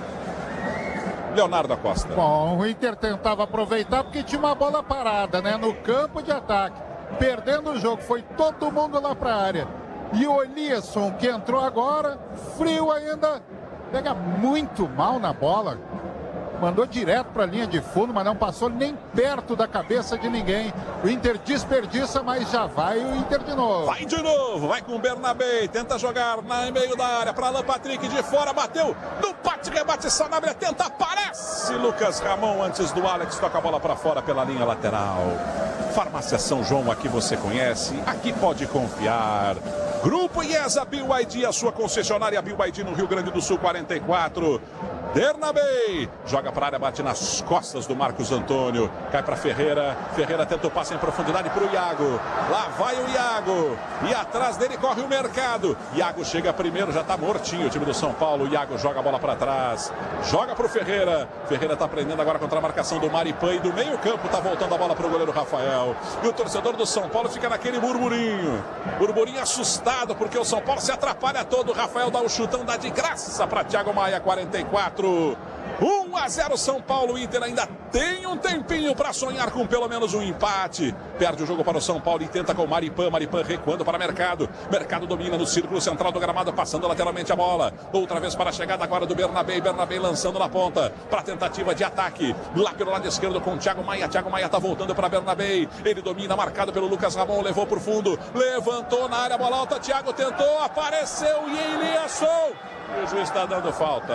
Leonardo Acosta. Bom, o Inter tentava aproveitar porque tinha uma bola parada, né? No campo de ataque. Perdendo o jogo, foi todo mundo lá para a área. E o Eliasson, que entrou agora, frio ainda, pega muito mal na bola. Mandou direto para a linha de fundo, mas não passou nem perto da cabeça de ninguém. O Inter desperdiça, mas já vai o Inter de novo. Vai de novo, vai com o Bernabé, tenta jogar no meio da área para Alan Patrick, de fora, bateu, no bate, rebate, Sanabria, tenta, aparece Lucas Ramon antes do Alex, toca a bola para fora pela linha lateral. Farmácia São João, aqui você conhece, aqui pode confiar. Grupo IESA B Y D, a sua concessionária B Y D no Rio Grande do Sul, quarenta e quatro. Bernabé joga para a área, bate nas costas do Marcos Antônio, cai para Ferreira. Ferreira tenta o passe em profundidade para o Iago. Lá vai o Iago e atrás dele corre o Mercado. Iago chega primeiro, já está mortinho o time do São Paulo. Iago joga a bola para trás, joga para o Ferreira. Ferreira está prendendo agora contra a marcação do Maripan e do meio campo está voltando a bola para o goleiro Rafael. E o torcedor do São Paulo fica naquele burburinho, burburinho assustado porque o São Paulo se atrapalha todo. O Rafael dá um chutão, dá de graça para Thiago Maia, quarenta e quatro. um a zero São Paulo. O Inter ainda tem um tempinho para sonhar com pelo menos um empate. Perde o jogo para o São Paulo e tenta com o Maripan. Maripan recuando para Mercado. Mercado domina no círculo central do gramado, passando lateralmente a bola. Outra vez para a chegada agora do Bernabé. Bernabé lançando na ponta para tentativa de ataque. Lá pelo lado esquerdo com o Thiago Maia. Thiago Maia está voltando para Bernabé. Ele domina, marcado pelo Lucas Ramon. Levou por fundo, levantou na área, bola alta. Thiago tentou, apareceu e Eliasson. E o juiz está dando falta.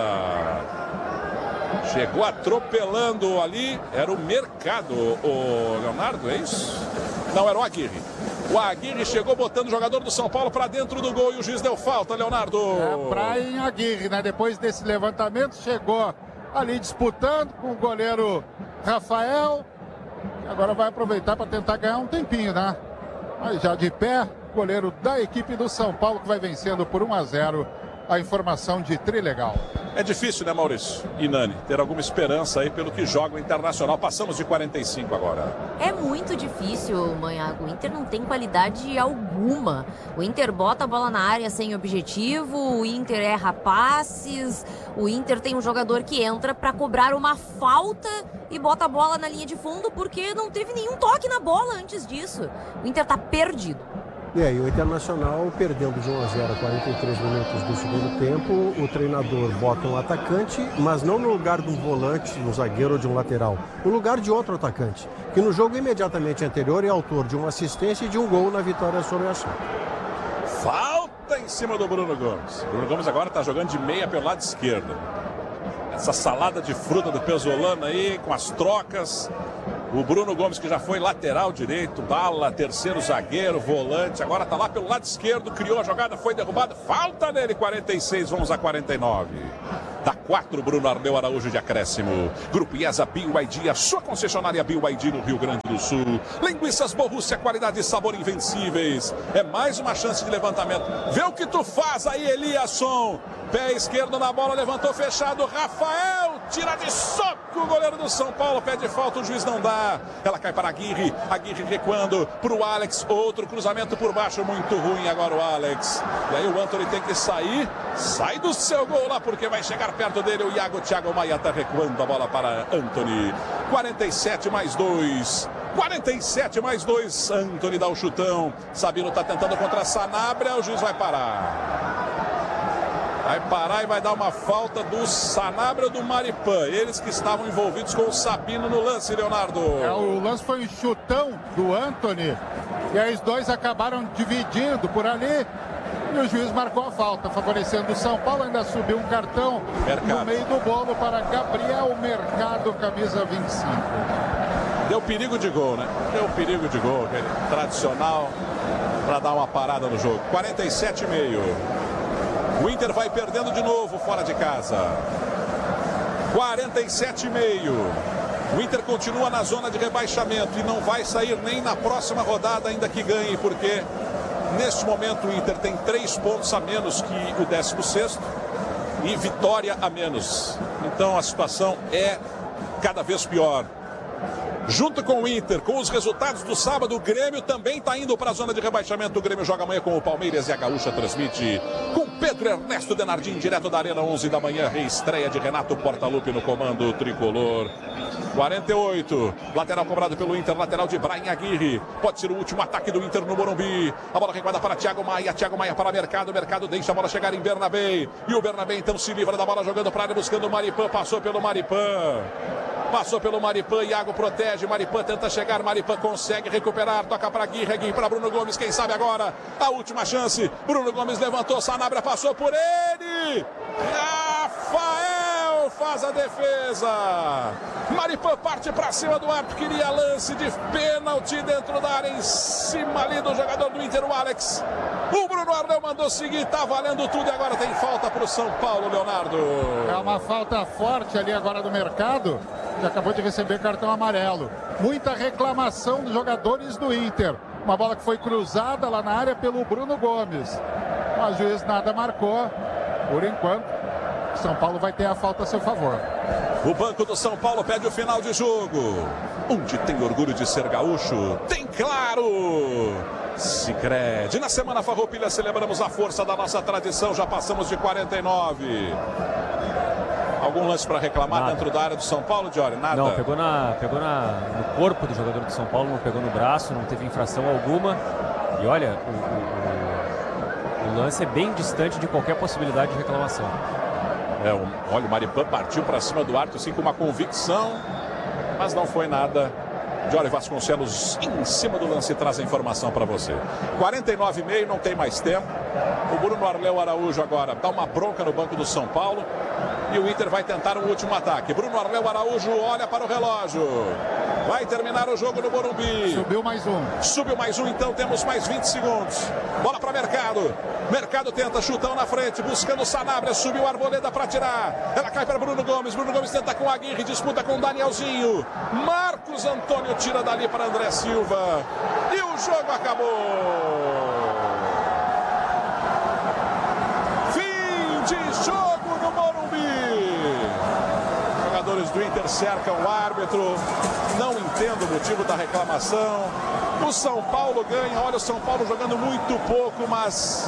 Chegou atropelando ali. Era o Mercado, o Leonardo, é isso? Não, era o Aguirre. O Aguirre chegou botando o jogador do São Paulo para dentro do gol e o juiz deu falta, Leonardo. É, Brian Aguirre, né? Depois desse levantamento, chegou ali disputando com o goleiro Rafael. Agora vai aproveitar para tentar ganhar um tempinho, né? Mas já de pé, goleiro da equipe do São Paulo que vai vencendo por um a zero. A informação de Trilegal. É difícil, né, Maurício e Nani, ter alguma esperança aí pelo que joga o Internacional. Passamos de quarenta e cinco agora. É muito difícil, Manhago. O Inter não tem qualidade alguma. O Inter bota a bola na área sem objetivo, o Inter erra passes, o Inter tem um jogador que entra para cobrar uma falta e bota a bola na linha de fundo porque não teve nenhum toque na bola antes disso. O Inter tá perdido. E aí, o Internacional perdendo de um a zero a quarenta e três minutos do segundo tempo, o treinador bota um atacante, mas não no lugar de um volante, um zagueiro ou de um lateral, no lugar de outro atacante, que no jogo imediatamente anterior é autor de uma assistência e de um gol na vitória sobre a Chape. Falta em cima do Bruno Gomes. Bruno Gomes agora está jogando de meia pelo lado esquerdo. Essa salada de fruta do Pesolano aí, com as trocas. O Bruno Gomes, que já foi lateral direito, bala, terceiro zagueiro, volante, agora está lá pelo lado esquerdo, criou a jogada, foi derrubada, falta nele, quarenta e seis, vamos a quarenta e nove. Dá quatro, Bruno Arleu Araújo de acréscimo. Grupo IESA B Y D, a sua concessionária B Y D no Rio Grande do Sul. Linguiças Borrússia, qualidade e sabor invencíveis. É mais uma chance de levantamento. Vê o que tu faz aí, Eliasson. Pé esquerdo na bola, levantou fechado. Rafael tira de soco o goleiro do São Paulo. Pede falta, o juiz não dá. Ela cai para Aguirre. Aguirre recuando para o Alex. Outro cruzamento por baixo, muito ruim agora o Alex. E aí o Antony tem que sair. Sai do seu gol lá, porque vai chegar perto dele o Iago Thiago Maia. Está recuando a bola para Antony. quarenta e sete mais dois. quarenta e sete mais dois. Antony dá o chutão. Sabino está tentando contra a Sanabria. O juiz vai parar. Vai parar e vai dar uma falta do Sanabria ou do Maripan. Eles que estavam envolvidos com o Sabino no lance, Leonardo. É, o lance foi um chutão do Antony. E aí os dois acabaram dividindo por ali. E o juiz marcou a falta, favorecendo o São Paulo. Ainda subiu um cartão Mercado. No meio do bolo para Gabriel Mercado, camisa vinte e cinco. Deu perigo de gol, né? Deu perigo de gol, aquele tradicional, para dar uma parada no jogo. quarenta e sete e meio. O Inter vai perdendo de novo fora de casa. quarenta e sete e meio. O Inter continua na zona de rebaixamento e não vai sair nem na próxima rodada, ainda que ganhe, porque neste momento o Inter tem três pontos a menos que o décimo sexto e vitória a menos. Então a situação é cada vez pior. Junto com o Inter, com os resultados do sábado, o Grêmio também está indo para a zona de rebaixamento. O Grêmio joga amanhã com o Palmeiras e a Gaúcha transmite com Pedro Ernesto Denardim, direto da Arena, onze da manhã, reestreia de Renato Portaluppi no comando tricolor. quarenta e oito, lateral cobrado pelo Inter, lateral de Brian Aguirre. Pode ser o último ataque do Inter no Morumbi. A bola recuada para Thiago Maia, Thiago Maia para Mercado, Mercado deixa a bola chegar em Bernabé. E o Bernabé então se livra da bola, jogando para a área, buscando o Maripan, passou pelo Maripan. Passou pelo Maripan, Iago protege, Maripan tenta chegar, Maripan consegue recuperar, toca para Aguirre, Aguirre para Bruno Gomes, quem sabe agora, a última chance, Bruno Gomes levantou, Sanabria passou por ele, Rafael faz a defesa, Maripan parte para cima do árbitro, queria lance de pênalti dentro da área, em cima ali do jogador do Inter, o Alex, o Bruno Arleu mandou seguir, tá valendo tudo e agora tem falta para o São Paulo, Leonardo. É uma falta forte ali agora do Mercado, que acabou de receber cartão amarelo. Muita reclamação dos jogadores do Inter. Uma bola que foi cruzada lá na área pelo Bruno Gomes. Mas o juiz nada marcou. Por enquanto, São Paulo vai ter a falta a seu favor. O banco do São Paulo pede o final de jogo. Onde tem orgulho de ser gaúcho, tem Claro! Sicredi. Na Semana Farroupilha celebramos a força da nossa tradição. Já passamos de quarenta e nove. Algum lance para reclamar Nada. dentro da área do São Paulo, Diori? Nada? Não, pegou, na, pegou na, no corpo do jogador do São Paulo, não pegou no braço, não teve infração alguma. E olha, o, o, o lance é bem distante de qualquer possibilidade de reclamação. É, o, olha, o Maripan partiu para cima do árbitro assim com uma convicção, mas não foi nada. Diori Vasconcelos em cima do lance traz a informação para você. quarenta e nove e meio, não tem mais tempo. O Bruno Arleu Araújo agora dá uma bronca no banco do São Paulo. E o Inter vai tentar um último ataque. Bruno Arleu Araújo olha para o relógio. Vai terminar o jogo no Morumbi. Subiu mais um. Subiu mais um, então temos mais vinte segundos. Bola para Mercado. Mercado tenta, chutão na frente, buscando o Sanabria. Subiu a Arboleda para tirar. Ela cai para Bruno Gomes. Bruno Gomes tenta com Aguirre, disputa com Danielzinho. Marcos Antônio tira dali para André Silva. E o jogo acabou. Fim de jogo no Morumbi. do Inter cercam o árbitro. Não entendo o motivo da reclamação. O São Paulo ganha. Olha o São Paulo jogando muito pouco, mas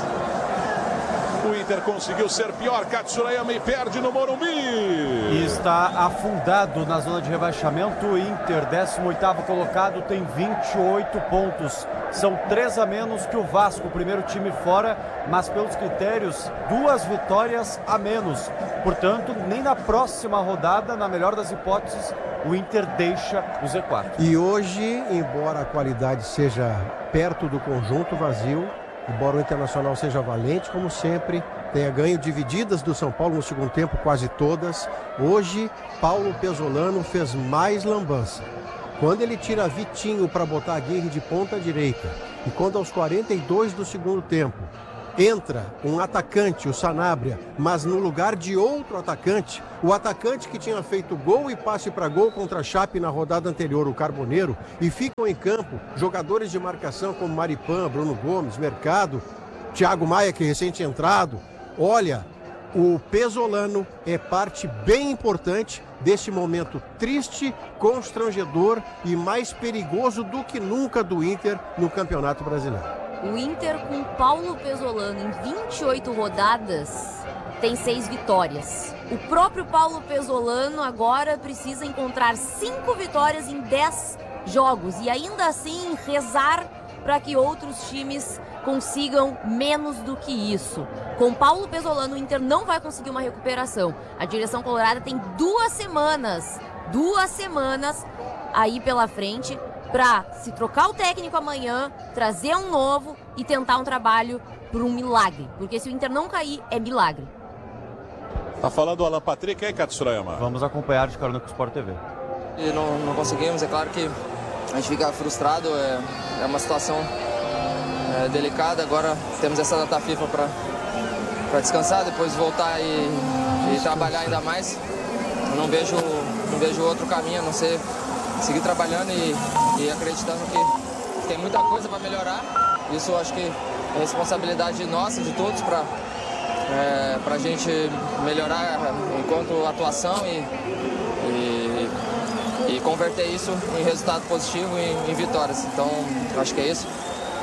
o Inter conseguiu ser pior. Katsurayama e perde no Morumbi. E está afundado na zona de rebaixamento. O Inter, décimo oitavo colocado, tem vinte e oito pontos. São três a menos que o Vasco, o primeiro time fora, mas pelos critérios, duas vitórias a menos. Portanto, nem na próxima rodada, na melhor das hipóteses, o Inter deixa o Z quatro. E hoje, embora a qualidade seja perto do conjunto vazio, embora o Internacional seja valente, como sempre, tenha ganho divididas do São Paulo no segundo tempo, quase todas, hoje, Paulo Pesolano fez mais lambança. Quando ele tira Vitinho para botar a Aguirre de ponta direita, e quando aos quarenta e dois do segundo tempo entra um atacante, o Sanabria, mas no lugar de outro atacante, o atacante que tinha feito gol e passe para gol contra a Chape na rodada anterior, o Carboneiro, e ficam em campo jogadores de marcação como Maripan, Bruno Gomes, Mercado, Thiago Maia, que é recente entrado. Olha, o Pesolano é parte bem importante desse momento triste, constrangedor e mais perigoso do que nunca do Inter no Campeonato Brasileiro. O Inter com Paulo Pesolano em vinte e oito rodadas tem seis vitórias. O próprio Paulo Pesolano agora precisa encontrar cinco vitórias em dez jogos e ainda assim rezar para que outros times consigam menos do que isso. Com Paulo Pesolano, o Inter não vai conseguir uma recuperação. A direção colorada tem duas semanas, duas semanas aí pela frente para se trocar o técnico amanhã, trazer um novo e tentar um trabalho por um milagre. Porque se o Inter não cair, é milagre. Tá falando o Alan Patrick, hein, Katsurayama? Vamos acompanhar de carona com o Sport T V. E não, não conseguimos, é claro que a gente fica frustrado, é, é uma situação é, delicada. Agora temos essa data FIFA para descansar, depois voltar e, e trabalhar ainda mais. Eu não vejo, não vejo outro caminho a não ser seguir trabalhando e, e acreditando que tem muita coisa para melhorar. Isso acho que é responsabilidade nossa, de todos, para é, a gente melhorar enquanto atuação e, e, e converter isso em resultado positivo e em vitórias. Então, acho que é isso.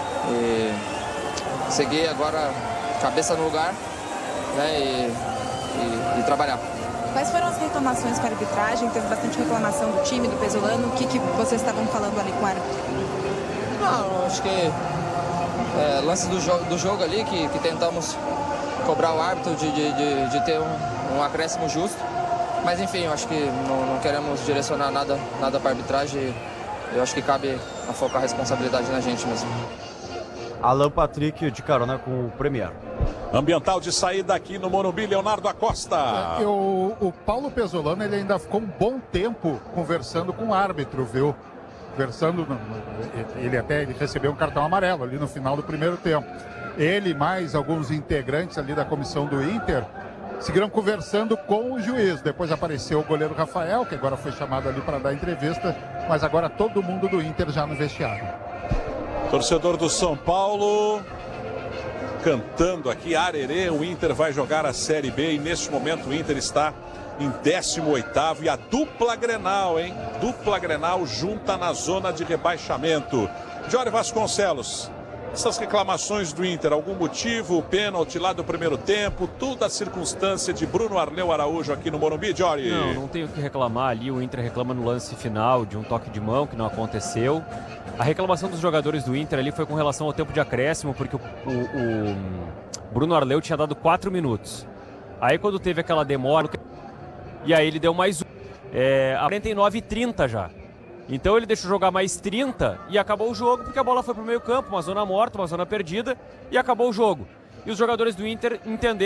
E seguir agora cabeça no lugar, né, e, e, e trabalhar. Quais foram as reclamações com a arbitragem? Teve bastante reclamação do time, do Pesolano. O que, que vocês estavam falando ali com o árbitro? Não, acho que é, lance do, jo do jogo ali, que, que tentamos cobrar o árbitro de, de, de, de ter um, um acréscimo justo. Mas enfim, eu acho que não, não queremos direcionar nada, nada para a arbitragem. Eu acho que cabe a focar a responsabilidade na gente mesmo. Alan Patrick de carona com o Premier. Ambiental de saída aqui no Morumbi, Leonardo Acosta. É, o, o Paulo Pesolano, ele ainda ficou um bom tempo conversando com o árbitro, viu? Conversando, ele até ele recebeu um cartão amarelo ali no final do primeiro tempo. Ele mais alguns integrantes ali da comissão do Inter seguiram conversando com o juiz. Depois apareceu o goleiro Rafael, que agora foi chamado ali para dar entrevista, mas agora todo mundo do Inter já no vestiário. Torcedor do São Paulo cantando aqui, arerê, o Inter vai jogar a Série B e neste momento o Inter está em décimo oitavo e a dupla Grenal, hein? Dupla Grenal junta na zona de rebaixamento. Jorge Vasconcelos, essas reclamações do Inter, algum motivo, o pênalti lá do primeiro tempo, toda a circunstância de Bruno Arleu Araújo aqui no Morumbi, Jorge? Não, não tenho o que reclamar ali, o Inter reclama no lance final de um toque de mão que não aconteceu. A reclamação dos jogadores do Inter ali foi com relação ao tempo de acréscimo, porque o, o, o Bruno Arleu tinha dado quatro minutos. Aí quando teve aquela demora, e aí ele deu mais um, é, a quarenta e nove e trinta já. Então ele deixou jogar mais trinta e acabou o jogo, porque a bola foi para o meio campo, uma zona morta, uma zona perdida, e acabou o jogo. E os jogadores do Inter entenderam